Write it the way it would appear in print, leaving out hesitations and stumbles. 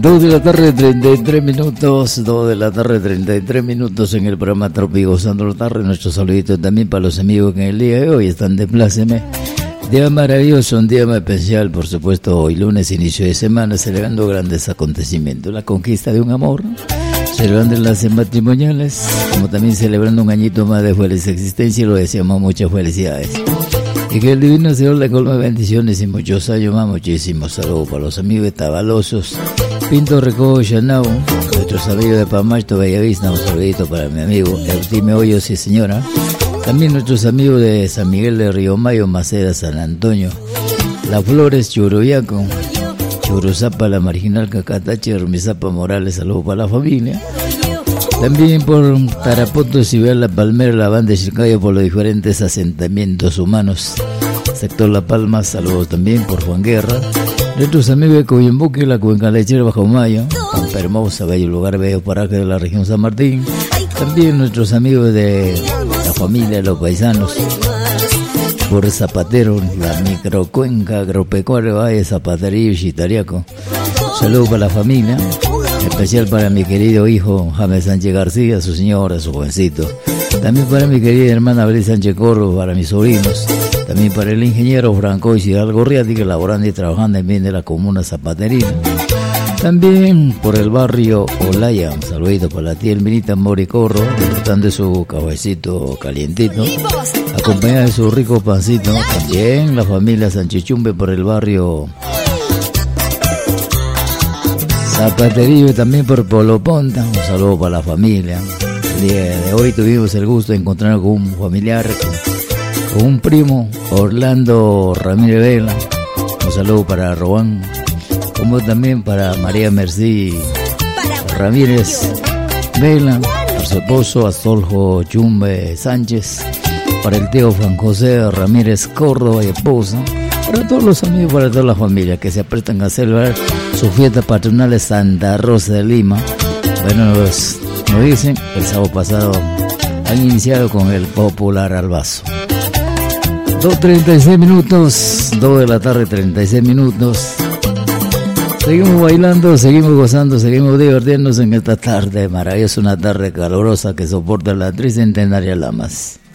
2 de la tarde, 33 minutos, 2 de la tarde, 33 minutos en el programa Trópico Gozando la Tarde. Nuestro saludito también para los amigos que en el día de hoy están de pláceme. Día maravilloso, un día muy especial, por supuesto, hoy lunes, inicio de semana, celebrando grandes acontecimientos. La conquista de un amor, celebrando las matrimoniales, como también celebrando un añito más de feliz existencia, y lo deseamos muchas felicidades. Y que el divino Señor le colme bendiciones y muchos años más. Muchísimos saludos para los amigos de Tabalosos, Pinto Recodo, Chanao, nuestros amigos de Pamacho, Bellavista. Un saludito para mi amigo Eutime Hoyos y señora. También nuestros amigos de San Miguel de Río Mayo, Maceda, San Antonio, Las Flores, Churuyaco, Churuzapa, La Marginal, Cacatache, Rumizapa, Morales. Saludos para la familia. También por Tarapoto, Ciudad La Palmera, La Banda de Chilcayo, por los diferentes asentamientos humanos. Sector La Palma, saludos también por Juan Guerra. Nuestros amigos de Coyambuque, La Cuenca Lechera, Bajo Mayo, Pampa Hermosa, bello lugar, bello paraje de la región San Martín. También nuestros amigos de la familia de los paisanos, por Zapatero, la microcuenca agropecuaria, Valle Zapaterillo, Chitariaco. Saludos para la familia. Especial para mi querido hijo James Sánchez García, su señora, su jovencito. También para mi querida hermana Abel Sánchez Corro, para mis sobrinos. También para el ingeniero Franco Hidalgo Riati, que laborando y trabajando en bien de la comuna zapaterina. También por el barrio Olaya, un saludito para la tía Elminita Mori Corro, disfrutando de su cabecito calientito, acompañada de su rico pancito. También la familia Sánchez Chumbe por el barrio Zapaterillo, y también por Polo Ponta. Un saludo para la familia. El día de hoy tuvimos el gusto de encontrarnos con un familiar, con un primo, Orlando Ramírez Vela. Un saludo para Robán, como también para María Mercí Ramírez Vela, para su esposo Astolfo Chumbe Sánchez, para el tío Juan José Ramírez Córdoba y esposa, para todos los amigos, para toda la familia que se apretan a celebrar su fiesta patronal de Santa Rosa de Lima. Bueno, nos dicen, el sábado pasado han iniciado con el popular albazo. 2:36 minutos, 2 de la tarde, 36 minutos. Seguimos bailando, seguimos gozando, seguimos divirtiéndonos en esta tarde maravillosa, una tarde calurosa que soporta la tricentenaria Lamas.